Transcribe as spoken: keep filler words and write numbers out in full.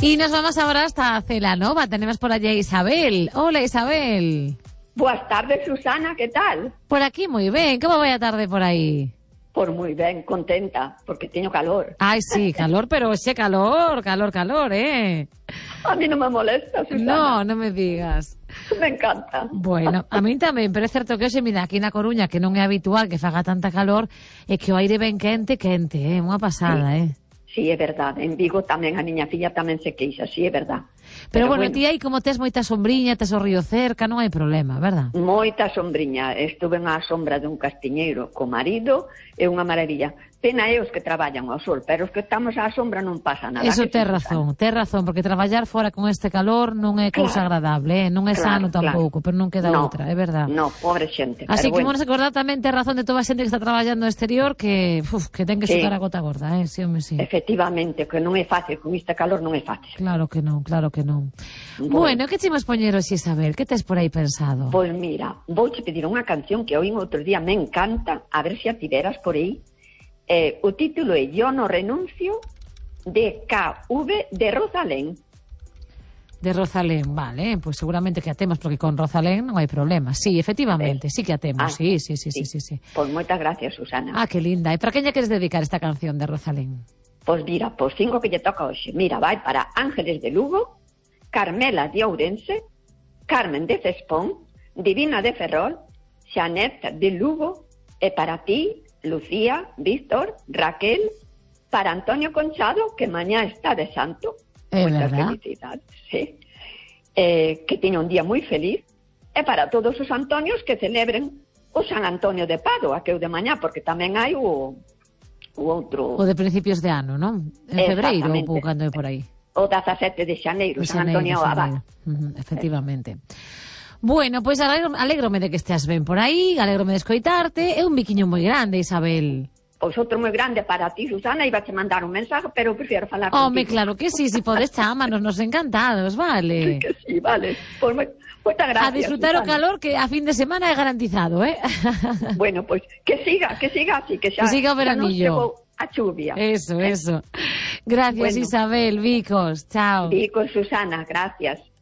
Y nos vamos ahora hasta Celanova. Tenemos por allí a Isabel. Hola, Isabel. Buenas tardes, Susana, ¿qué tal? Por aquí muy bien. ¿Cómo vai a tarde por aí? Por moi ben, contenta, porque teño calor. Ai, sí, calor, pero ese calor, calor, calor, eh. A mí non me molesta, Susana. No, non me digas. Me encanta. Bueno, a mí tamén, pero é certo que hoxe, mira, aquí na Coruña, que non é habitual que faga tanta calor, é que o aire ben quente, quente, é eh? unha pasada, sí. eh. Sí, é verdade. En Vigo tamén a miña filla tamén se queixa, sí, é verdade. Pero, Pero bueno, bueno, ti aí como tes moita sombriña, tes o río cerca, non hai problema, verdad? Moita sombriña. Estuve na sombra dun castiñeiro co marido, é unha maravilla. Pena é os que traballan ao sol, pero os que estamos á sombra non pasa nada. Eso tes razón, tes razón, porque traballar fora con este calor non é cousa claro. agradable, eh? Non é claro, sano tampouco, claro. Pero non queda no, outra, é verdade. No, pobre xente. Así que bueno. vamos a acordar tamén, tes razón de toda a xente que está traballando no exterior, que, uf, que ten que sí. sucar a gota gorda, eh? Sí, home, sí. Efectivamente, que non é fácil, con este calor non é fácil. Claro que non, claro que non. Bueno, bueno que chimos poñeros, Isabel? Que tes por aí pensado? Pois pues mira, vouche pedir unha canción que oín outro día, me encanta, a ver se a tiveras por aí. Eh, o título é Yo no renuncio, de K V de Rosalén. De Rosalén, vale, pues seguramente que a temos, porque con Rosalén non hai problema. Sí, efectivamente, eh, sí que a temos, ah, sí, sí, sí, sí, sí, sí. Pois moitas gracias, Susana. Ah, que linda. E para quen lle queres dedicar esta canción de Rosalén? Pois mira, pois cinco que lle toca hoxe. Mira, vai para Ángeles de Lugo, Carmela de Ourense, Carmen de Cespón, Divina de Ferrol, Xanet de Lugo, e para ti, Lucía, Víctor, Raquel, para Antonio Conchado, que mañá está de santo. É Muchas verdad. felicidades, sí. Eh, que teña un día moi feliz. E para todos os Antonios que celebren o San Antonio de Padua, que é o de mañá, porque tamén hai o, o outro... O de principios de ano, non? En febreiro, ou cando é por aí. O dezasete de xaneiro, de San Antonio Abad. Uh-huh, efectivamente. Eh. Bueno, pois pues alegro, alégrome de que esteas ben por aí, alégrome de escoitarte. É un biquiño moi grande, Isabel. Pois outro moi grande para ti, Susana, iba a te mandar un mensaje, pero prefiro falar contigo. Home, claro que sí, si podes chámanos, nos encantados, vale. Sí que sí, vale. Pois pues, moitas gracias, a disfrutar Susana. O calor, que a fin de semana é garantizado, eh? Bueno, pois pues, que siga, que siga así, que xa, que siga o veranillo. A chuvia. Eso, eso. Gracias, bueno. Isabel, Vicos, chao. Vicos, Susana, gracias.